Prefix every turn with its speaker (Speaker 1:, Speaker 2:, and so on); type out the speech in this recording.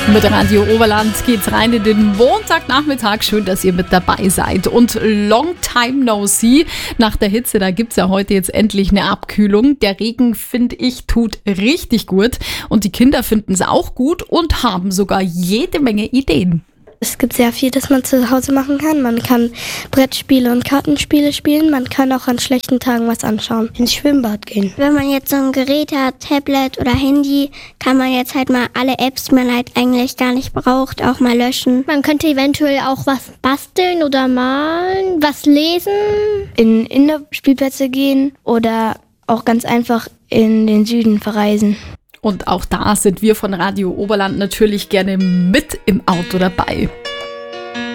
Speaker 1: Mit Radio Oberland geht's rein in den Montagnachmittag. Schön, dass ihr mit dabei seid. Und long time no see. Nach der Hitze, da gibt's ja heute jetzt endlich eine Abkühlung. Der Regen, finde ich, tut richtig gut. Und die Kinder finden es auch gut und haben sogar jede Menge Ideen.
Speaker 2: Es gibt sehr viel, das man zu Hause machen kann. Man kann Brettspiele und Kartenspiele spielen. Man kann auch an schlechten Tagen was anschauen. Ins Schwimmbad gehen.
Speaker 3: Wenn man jetzt so ein Gerät hat, Tablet oder Handy, kann man jetzt halt mal alle Apps, die man halt eigentlich gar nicht braucht, auch mal löschen.
Speaker 4: Man könnte eventuell auch was basteln oder malen, was lesen.
Speaker 2: In Indoor-Spielplätze gehen oder auch ganz einfach in den Süden verreisen.
Speaker 1: Und auch da sind wir von Radio Oberland natürlich gerne mit im Auto dabei.